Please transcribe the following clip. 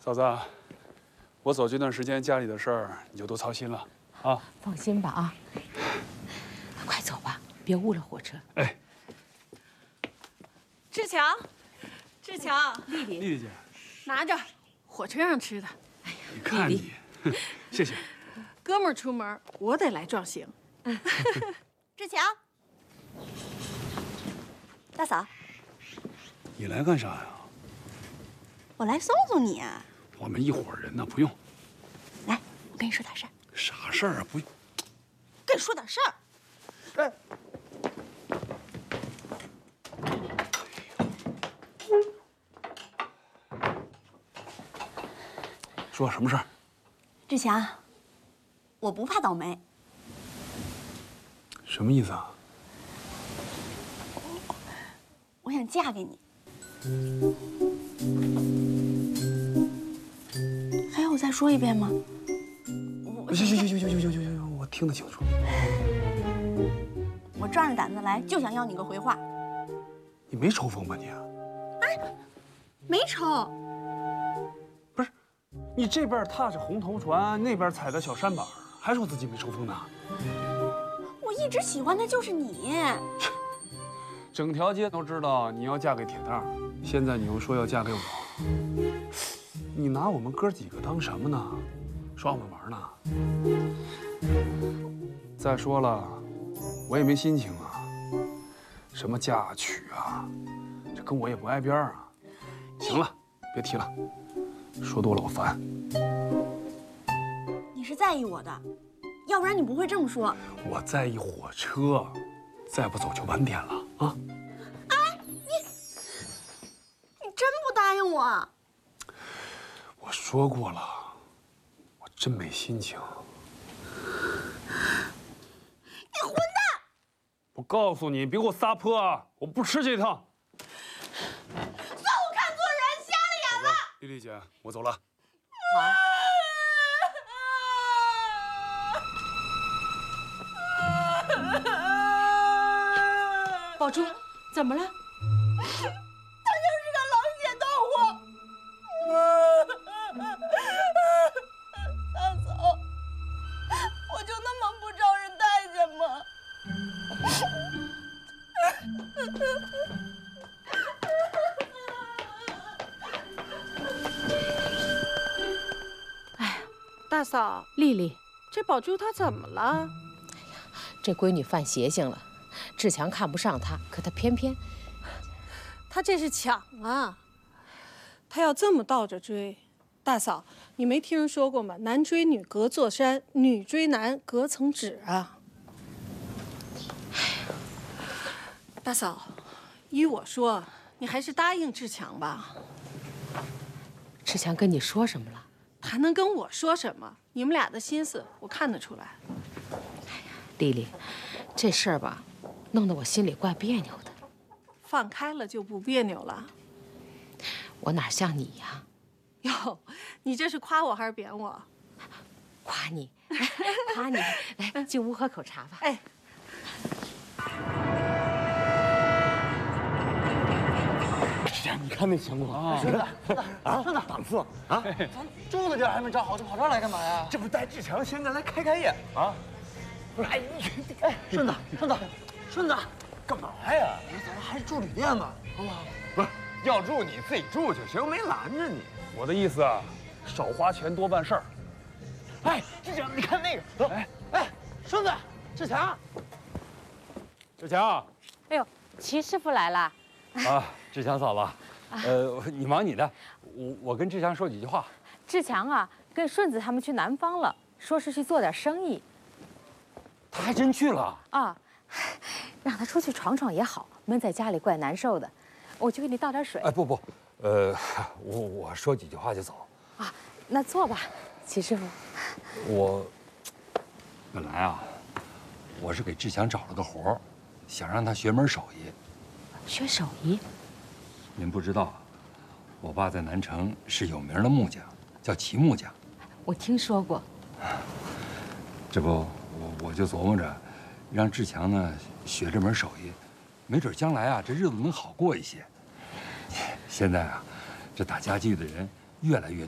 嫂子，我走这段时间，家里的事儿你就都操心了啊。 放心吧啊，快走吧，别误了火车。 哎， 志强，志强， 丽丽， 丽丽姐， 拿着，火车上吃的。 哎呀， 你看你，谢谢。 哥们儿出门，我得来壮行。 志强，大嫂， 你来干啥呀？ 我来送送你。 我们一伙人呢，不用。 来，我跟你说点事儿。 啥事儿啊？不用。 跟你说点事儿。 哎。说什么事儿？ 志强，我不怕倒霉。 什么意思啊？ 我想嫁给你。还要我再说一遍吗？ 行，我听得清楚。 我壮着胆子来，就想要你个回话。 你没抽风吧你？ 哎，没抽。 不是，你这边踏着红头船，那边踩着小舢板，还说自己没抽风呢？ 我一直喜欢的就是你。 整条街都知道你要嫁给铁蛋，现在你又说要嫁给我，你拿我们哥几个当什么呢？耍我们玩呢？再说了，我也没心情啊。什么嫁娶啊，这跟我也不挨边啊。行了，别提了，说多了我烦。 你是在意我的，要不然你不会这么说。 我在意火车，再不走就晚点了啊！ 哎，你真不答应我？ 我说过了，我真没心情。 你混蛋！ 我告诉你，别给我撒泼啊！我不吃这套。 算我看错人，瞎了眼了。 丽丽姐，我走了。 好。宝珠，怎么了？ 他就是个冷血动物。大嫂，我就那么不招人待见吗？ 哎呀，大嫂， 丽丽， 这宝珠她怎么了？ 这闺女犯邪性了，志强看不上她，可她偏偏…… 她这是抢啊！她要这么倒着追，大嫂，你没听人说过吗？男追女隔座山，女追男隔层纸啊！大嫂，依我说，你还是答应志强吧。 志强跟你说什么了？ 他能跟我说什么？你们俩的心思我看得出来。 丽丽，这事儿吧，弄得我心里怪别扭的。 放开了就不别扭了。 我哪像你呀？ 哟，你这是夸我还是贬我？ 夸你，夸你。来，进屋喝口茶吧。 哎。 志强，你看那情况啊，顺子，档次啊！咱住的地儿还没找好，就跑这儿来干嘛呀？这不带志强现在来开眼啊？不是，哎，顺子，干嘛呀？咱们还是住旅店吧，好不好？不是，要住你自己住就行，没拦着你。 我的意思啊，少花钱多办事儿。 哎，志强，你看那个，走，哎，顺子，志强， 哎呦，齐师傅来了。 啊，志强嫂子，你忙你的，我跟志强说几句话。 志强啊，跟顺子他们去南方了，说是去做点生意。 他还真去了啊，让他出去闯闯也好，闷在家里怪难受的。我去给你倒点水。 哎，不，我说几句话就走。 啊，那坐吧，齐师傅。 我本来啊，我是给志强找了个活儿，想让他学门手艺。 学手艺？ 您不知道，我爸在南城是有名的木匠，叫齐木匠。 我听说过。 这不，我就琢磨着，让志强呢学这门手艺，没准将来啊这日子能好过一些。现在啊，这打家具的人越来越